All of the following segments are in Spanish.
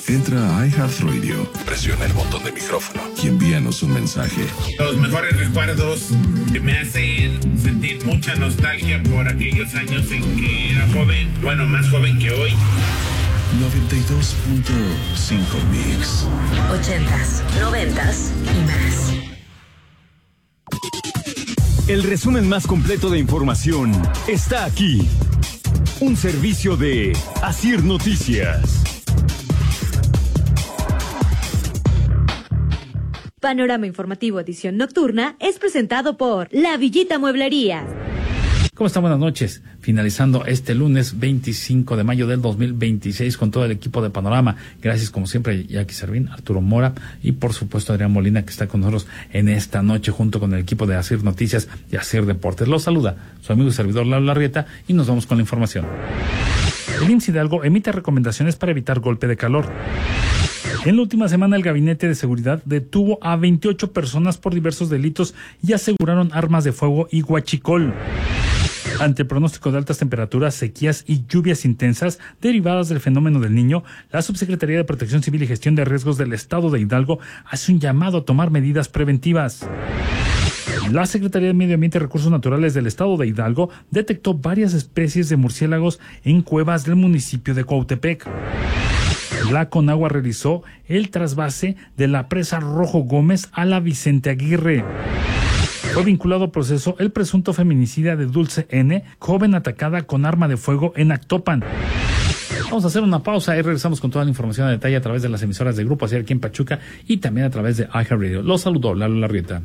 Entra a iHeartRadio, presiona el botón de micrófono y envíanos un mensaje. Los mejores recuerdos que me hacen sentir mucha nostalgia por aquellos años en que era joven, bueno, más joven que hoy. 92.5 Mix. 80s, 90s y más. El resumen más completo de información está aquí. Un servicio de Asir Noticias. Panorama Informativo Edición Nocturna es presentado por La Villita Mueblería. ¿Cómo están? Buenas noches. Finalizando este lunes 25 de mayo del 2026 con todo el equipo de Panorama. Gracias como siempre a Jackie Servín, Arturo Mora y por supuesto Adrián Molina, que está con nosotros en esta noche junto con el equipo de Asir Noticias y Asir Deportes. Los saluda su amigo y servidor Lalo Larrieta y nos vamos con la información. El IMSS Hidalgo emite recomendaciones para evitar golpe de calor. En la última semana, el Gabinete de Seguridad detuvo a 28 personas por diversos delitos y aseguraron armas de fuego y huachicol. Ante el pronóstico de altas temperaturas, sequías y lluvias intensas derivadas del fenómeno del Niño, la Subsecretaría de Protección Civil y Gestión de Riesgos del Estado de Hidalgo hace un llamado a tomar medidas preventivas. La Secretaría de Medio Ambiente y Recursos Naturales del Estado de Hidalgo detectó varias especies de murciélagos en cuevas del municipio de Cuautepec. La Conagua realizó el trasvase de la presa Rojo Gómez a la Vicente Aguirre. Fue vinculado al proceso el presunto feminicida de Dulce N., joven atacada con arma de fuego en Actopan. Vamos a hacer una pausa y regresamos con toda la información a detalle a través de las emisoras de Grupo Asir aquí en Pachuca y también a través de iHeartRadio. Los saludó Lalo Larrieta.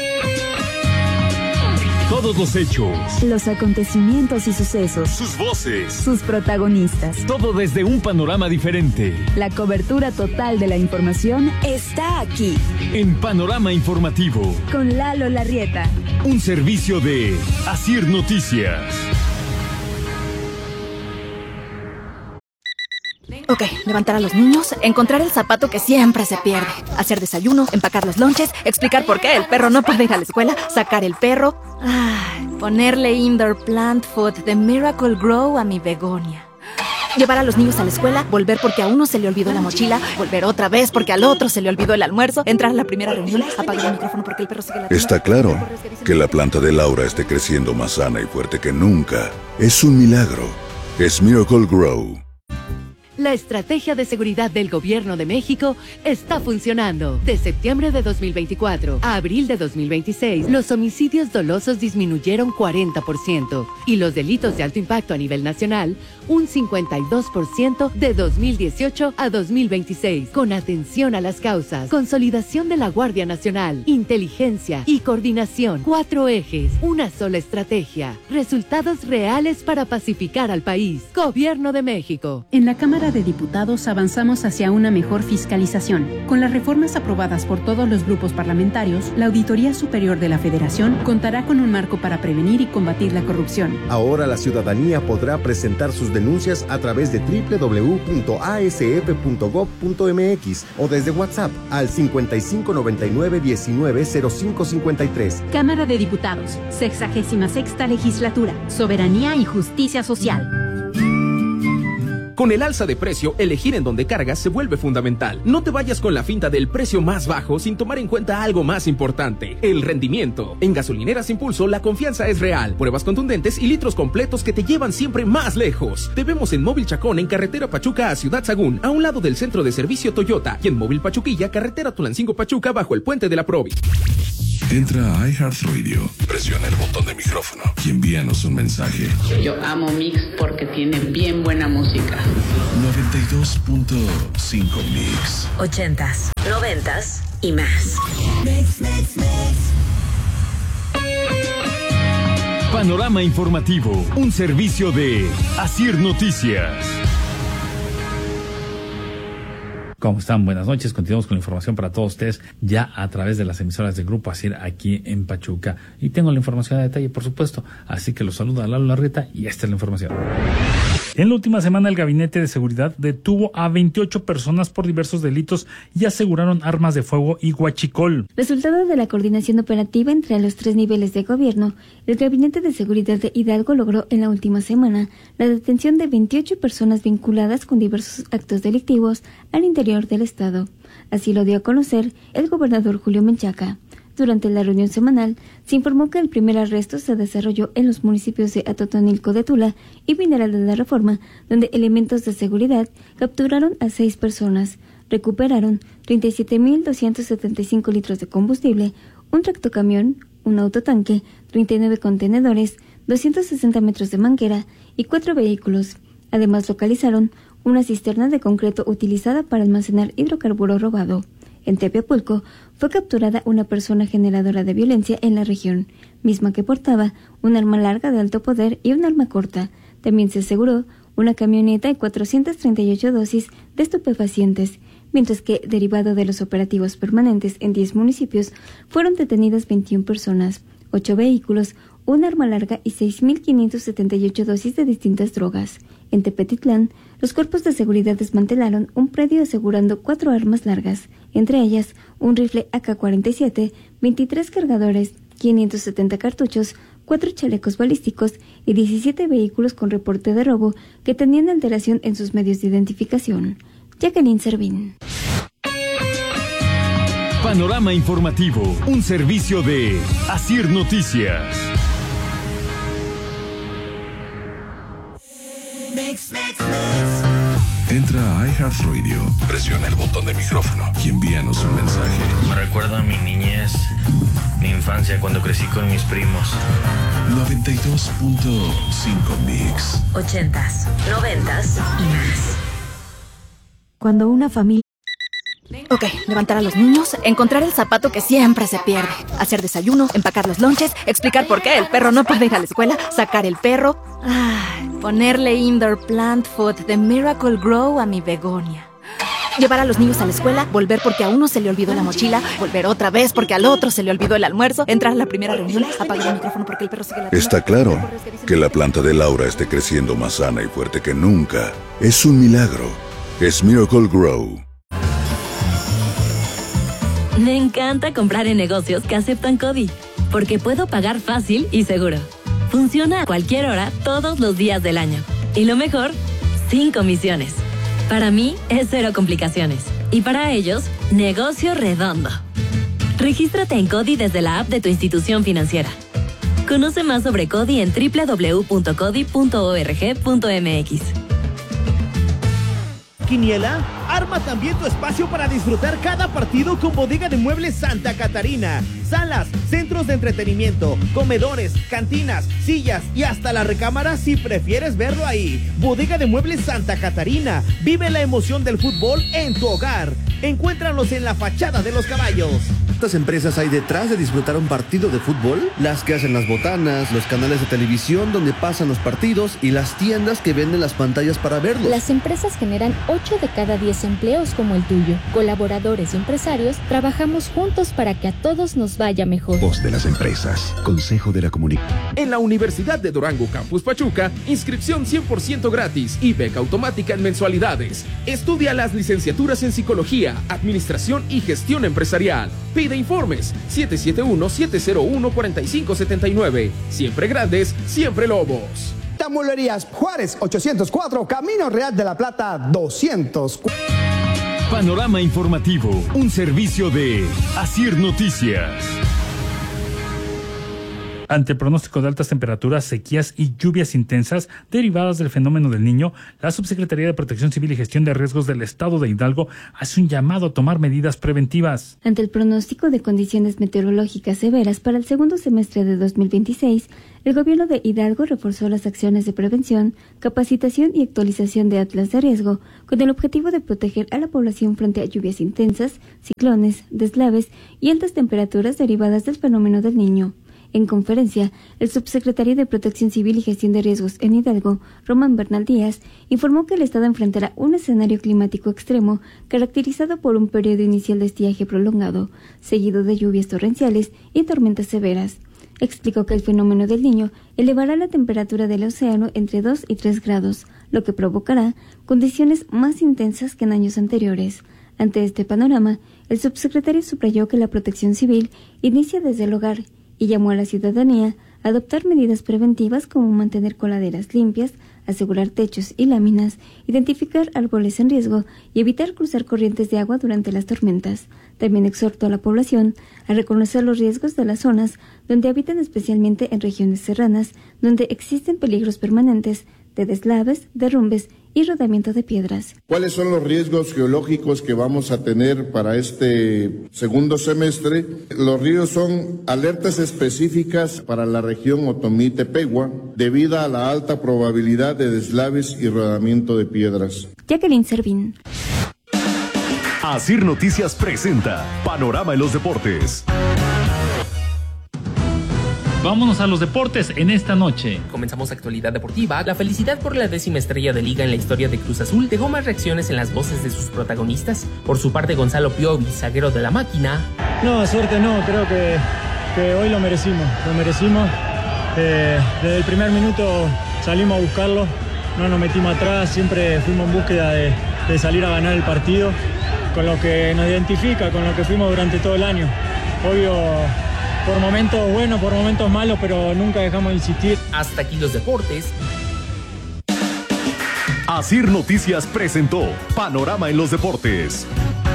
Todos los hechos, los acontecimientos y sucesos, sus voces, sus protagonistas. Todo desde un panorama diferente. La cobertura total de la información está aquí. En Panorama Informativo. Con Lalo Larrieta. Un servicio de Asir Noticias. Ok, levantar a los niños, encontrar el zapato que siempre se pierde, hacer desayuno, empacar los lonches, explicar por qué el perro no puede ir a la escuela, sacar el perro, ponerle indoor plant food de Miracle Grow a mi begonia. Llevar a los niños a la escuela, volver porque a uno se le olvidó la mochila, volver otra vez porque al otro se le olvidó el almuerzo, entrar a la primera reunión, apagar el micrófono porque el perro sigue ladrando. Está claro que la planta de Laura esté creciendo más sana y fuerte que nunca. Es un milagro. Es Miracle Grow. La estrategia de seguridad del Gobierno de México está funcionando. De septiembre de 2024 a abril de 2026, los homicidios dolosos disminuyeron 40% y los delitos de alto impacto a nivel nacional un 52% de 2018 a 2026. Con atención a las causas, consolidación de la Guardia Nacional, inteligencia y coordinación. 4 ejes, una sola estrategia. Resultados reales para pacificar al país. Gobierno de México. En la Cámara de Diputados avanzamos hacia una mejor fiscalización. Con las reformas aprobadas por todos los grupos parlamentarios, la Auditoría Superior de la Federación contará con un marco para prevenir y combatir la corrupción. Ahora la ciudadanía podrá presentar sus denuncias a través de www.asf.gov.mx o desde WhatsApp al 5599-190553. Cámara de Diputados, 66ª Legislatura, Soberanía y Justicia Social. Con el alza de precio, elegir en dónde cargas se vuelve fundamental. No te vayas con la finta del precio más bajo sin tomar en cuenta algo más importante, el rendimiento. En Gasolineras Impulso, la confianza es real. Pruebas contundentes y litros completos que te llevan siempre más lejos. Te vemos en Móvil Chacón, en carretera Pachuca a Ciudad Sagún, a un lado del centro de servicio Toyota, y en Móvil Pachuquilla, carretera Tulancingo Pachuca, bajo el puente de la Provi. Entra a iHeartRadio, presiona el botón de micrófono y envíanos un mensaje. Yo amo Mix porque tiene bien buena música. 92.5 Mix. 80s, 90s y más. Mix. Panorama Informativo, un servicio de Asir Noticias. ¿Cómo están? Buenas noches. Continuamos con la información para todos ustedes ya a través de las emisoras de Grupo Asir aquí en Pachuca. Y tengo la información a detalle, por supuesto. Así que los saluda Lalo Larrieta y esta es la información. En la última semana, el Gabinete de Seguridad detuvo a 28 personas por diversos delitos y aseguraron armas de fuego y huachicol. Resultado de la coordinación operativa entre los 3 niveles de gobierno, el Gabinete de Seguridad de Hidalgo logró en la última semana la detención de 28 personas vinculadas con diversos actos delictivos al interior del estado. Así lo dio a conocer el gobernador Julio Menchaca. Durante la reunión semanal, se informó que el primer arresto se desarrolló en los municipios de Atotonilco de Tula y Mineral de la Reforma, donde elementos de seguridad capturaron a 6 personas, recuperaron 37.275 litros de combustible, un tractocamión, un autotanque, 39 contenedores, 260 metros de manguera y 4 vehículos. Además, localizaron una cisterna de concreto utilizada para almacenar hidrocarburo robado. En Tepeapulco fue capturada una persona generadora de violencia en la región, misma que portaba un arma larga de alto poder y un arma corta. También se aseguró una camioneta y 438 dosis de estupefacientes, mientras que, derivado de los operativos permanentes en 10 municipios, fueron detenidas 21 personas, 8 vehículos, un arma larga y 6.578 dosis de distintas drogas. En Tepetitlán, los cuerpos de seguridad desmantelaron un predio asegurando 4 armas largas, entre ellas un rifle AK-47, 23 cargadores, 570 cartuchos, 4 chalecos balísticos y 17 vehículos con reporte de robo que tenían alteración en sus medios de identificación. Jacqueline Servín. Panorama informativo, un servicio de Asir Noticias. Entra a iHeartRadio, presiona el botón de micrófono y envíanos un mensaje. Me recuerda a mi niñez, mi infancia cuando crecí con mis primos. 92.5 Mix. 80s, 90s y más. Cuando una familia... Ok, levantar a los niños, encontrar el zapato que siempre se pierde, hacer desayuno, empacar los lonches, explicar por qué el perro no puede ir a la escuela, sacar el perro, ponerle indoor plant food de Miracle Grow a mi begonia. Llevar a los niños a la escuela, volver porque a uno se le olvidó la mochila, volver otra vez porque al otro se le olvidó el almuerzo, entrar a la primera reunión, apagar el micrófono porque el perro sigue ladrando. Está claro que la planta de Laura esté creciendo más sana y fuerte que nunca. Es un milagro. Es Miracle Grow. Me encanta comprar en negocios que aceptan CODI, porque puedo pagar fácil y seguro. Funciona a cualquier hora, todos los días del año. Y lo mejor, sin comisiones. Para mí, es 0 complicaciones. Y para ellos, negocio redondo. Regístrate en CODI desde la app de tu institución financiera. Conoce más sobre CODI en www.codi.org.mx. Quiniela, arma también tu espacio para disfrutar cada partido con Bodega de Muebles Santa Catarina. Salas, centros de entretenimiento, comedores, cantinas, sillas y hasta la recámara si prefieres verlo ahí. Bodega de Muebles Santa Catarina. Vive la emoción del fútbol en tu hogar. Encuéntranos en la fachada de Los Caballos. ¿Cuántas empresas hay detrás de disfrutar un partido de fútbol? Las que hacen las botanas, los canales de televisión donde pasan los partidos y las tiendas que venden las pantallas para verlos. Las empresas generan 8 de cada 10 empleos como el tuyo. Colaboradores y empresarios trabajamos juntos para que a todos nos vaya mejor. Voz de las empresas. Consejo de la Comunicación. En la Universidad de Durango Campus Pachuca, inscripción 100% gratis y beca automática en mensualidades. Estudia las licenciaturas en Psicología, Administración y Gestión Empresarial. Pide informes 771-701-4579. Siempre grandes, siempre lobos. Mueblerías Juárez 804, Camino Real de la Plata 200. Panorama informativo, un servicio de Asir Noticias. Ante el pronóstico de altas temperaturas, sequías y lluvias intensas derivadas del fenómeno del Niño, la Subsecretaría de Protección Civil y Gestión de Riesgos del Estado de Hidalgo hace un llamado a tomar medidas preventivas. Ante el pronóstico de condiciones meteorológicas severas para el segundo semestre de 2026, el gobierno de Hidalgo reforzó las acciones de prevención, capacitación y actualización de atlas de riesgo, con el objetivo de proteger a la población frente a lluvias intensas, ciclones, deslaves y altas temperaturas derivadas del fenómeno del Niño. En conferencia, el subsecretario de Protección Civil y Gestión de Riesgos en Hidalgo, Román Bernal Díaz, informó que el Estado enfrentará un escenario climático extremo caracterizado por un periodo inicial de estiaje prolongado, seguido de lluvias torrenciales y tormentas severas. Explicó que el fenómeno del Niño elevará la temperatura del océano entre 2 y 3 grados, lo que provocará condiciones más intensas que en años anteriores. Ante este panorama, el subsecretario subrayó que la protección civil inicia desde el hogar y llamó a la ciudadanía a adoptar medidas preventivas como mantener coladeras limpias, asegurar techos y láminas, identificar árboles en riesgo y evitar cruzar corrientes de agua durante las tormentas. También exhortó a la población a reconocer los riesgos de las zonas donde habitan, especialmente en regiones serranas, donde existen peligros permanentes de deslaves, derrumbes y rodamiento de piedras. ¿Cuáles son los riesgos geológicos que vamos a tener para este segundo semestre? Los ríos son alertas específicas para la región Otomí-Tepehua debido a la alta probabilidad de deslaves y rodamiento de piedras. Jacqueline Servín. Asir Noticias presenta Panorama en los Deportes. Vámonos a los deportes en esta noche. Comenzamos actualidad deportiva. La felicidad por la 10ª estrella de liga en la historia de Cruz Azul dejó más reacciones en las voces de sus protagonistas. Por su parte, Gonzalo Piovi, zaguero de la máquina. No, suerte no, creo que hoy lo merecimos. Desde el primer minuto salimos a buscarlo, no nos metimos atrás, siempre fuimos en búsqueda de salir a ganar el partido, con lo que nos identifica, con lo que fuimos durante todo el año. Obvio, por momentos buenos, por momentos malos, pero nunca dejamos de insistir. Hasta aquí los deportes. Asir Noticias presentó Panorama en los Deportes.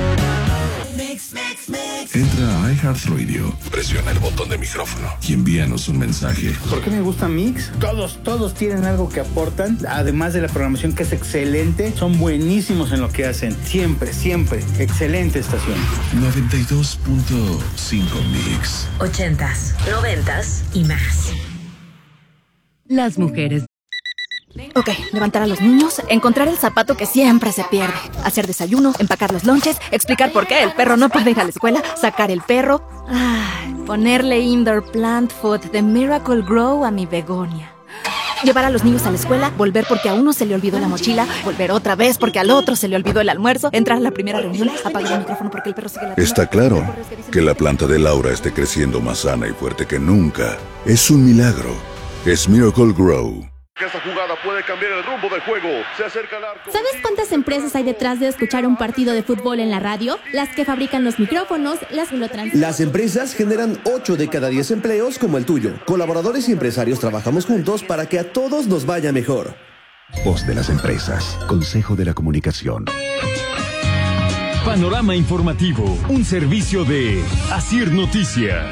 Entra a iHeartRadio, presiona el botón de micrófono y envíanos un mensaje. ¿Por qué me gusta Mix? Todos tienen algo que aportan, además de la programación que es excelente, son buenísimos en lo que hacen. Siempre, excelente estación. 92.5 Mix. 80s, 90s y más. Las mujeres. Ok, levantar a los niños, encontrar el zapato que siempre se pierde, hacer desayuno, empacar los lonches, explicar por qué el perro no puede ir a la escuela, sacar el perro, ponerle indoor plant food de Miracle Grow a mi begonia. Llevar a los niños a la escuela, volver porque a uno se le olvidó la mochila, volver otra vez porque al otro se le olvidó el almuerzo, entrar a la primera reunión, apagar el micrófono porque el perro sigue ladrando. Está claro que la planta de Laura esté creciendo más sana y fuerte que nunca. Es un milagro. Es Miracle Grow. Esta jugada puede cambiar el rumbo del juego. Se acerca al arco. ¿Sabes cuántas empresas hay detrás de escuchar un partido de fútbol en la radio? Las que fabrican los micrófonos, las que lo transmiten. Las empresas generan 8 de cada 10 empleos como el tuyo. Colaboradores y empresarios trabajamos juntos para que a todos nos vaya mejor. Voz de las empresas. Consejo de la Comunicación. Panorama informativo. Un servicio de Asir Noticias.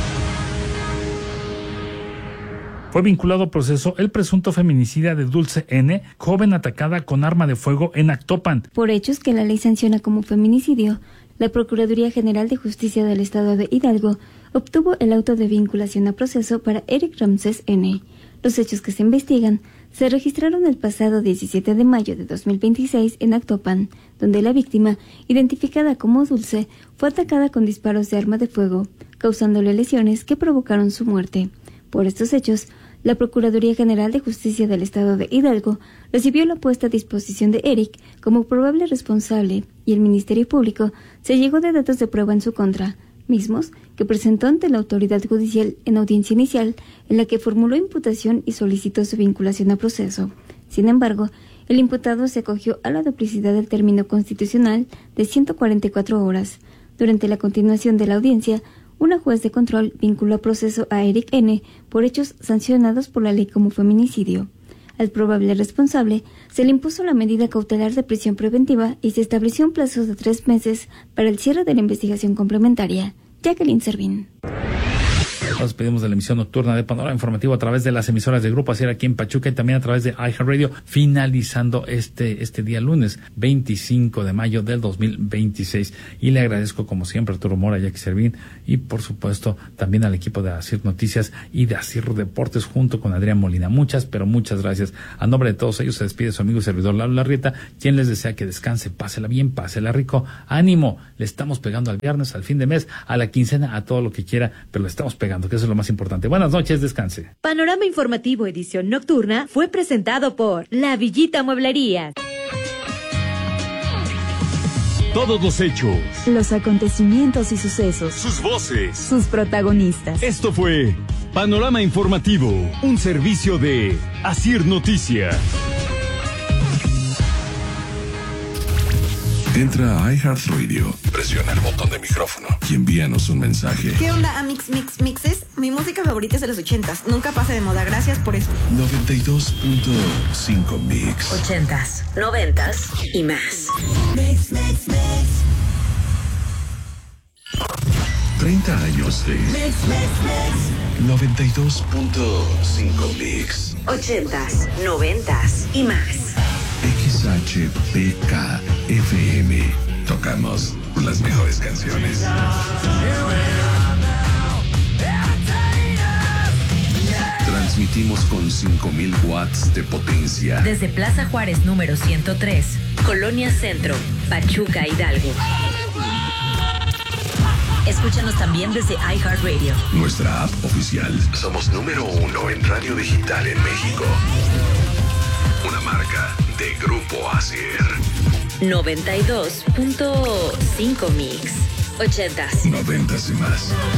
Fue vinculado a proceso el presunto feminicida de Dulce N., joven atacada con arma de fuego en Actopan. Por hechos que la ley sanciona como feminicidio, la Procuraduría General de Justicia del Estado de Hidalgo obtuvo el auto de vinculación a proceso para Eric Ramsés N. Los hechos que se investigan se registraron el pasado 17 de mayo de 2026 en Actopan, donde la víctima, identificada como Dulce, fue atacada con disparos de arma de fuego, causándole lesiones que provocaron su muerte. Por estos hechos, la Procuraduría General de Justicia del Estado de Hidalgo recibió la puesta a disposición de Eric como probable responsable y el Ministerio Público se llegó de datos de prueba en su contra, mismos que presentó ante la autoridad judicial en audiencia inicial en la que formuló imputación y solicitó su vinculación a proceso. Sin embargo, el imputado se acogió a la duplicidad del término constitucional de 144 horas. Durante la continuación de la audiencia, una juez de control vinculó a proceso a Eric N. por hechos sancionados por la ley como feminicidio. Al probable responsable se le impuso la medida cautelar de prisión preventiva y se estableció un plazo de 3 meses para el cierre de la investigación complementaria. Jacqueline Servín. Nos despedimos de la emisión nocturna de Panorama Informativo a través de las emisoras de Grupo Asir aquí en Pachuca y también a través de iHeartRadio, finalizando este día lunes 25 de mayo del 2026. Y le agradezco como siempre a Arturo Mora, Jackie Servín y por supuesto también al equipo de Asir Noticias y de Asir Deportes junto con Adrián Molina. Muchas gracias. A nombre de todos ellos se despide su amigo y servidor Lalo Larrieta, quien les desea que descanse, pásela bien, pásela rico. Ánimo, le estamos pegando al viernes, al fin de mes, a la quincena, a todo lo que quiera, pero le estamos pegando, que eso es lo más importante. Buenas noches, descanse. Panorama Informativo edición nocturna fue presentado por La Villita Mueblería. Todos los hechos, los acontecimientos y sucesos, sus voces, sus protagonistas. Esto fue Panorama Informativo, un servicio de Asir Noticias. Entra a iHeartRadio, presiona el botón de micrófono y envíanos un mensaje. ¿Qué onda, Mixes? Mi música favorita es de los 80s. Nunca pasa de moda. Gracias por eso. 92.5 Mix. 80s, 90s y más. Mix. 30 años de Mix. 92.5 Mix. 80s, 90s y más. XHPK FM. Tocamos las mejores canciones. Transmitimos con 5,000 watts de potencia. Desde Plaza Juárez número 103, Colonia Centro, Pachuca, Hidalgo. Escúchanos también desde iHeartRadio. Nuestra app oficial. Somos número 1 en radio digital en México. Una marca de Grupo Asier. 92.5 Mix. 80s. 90s y más.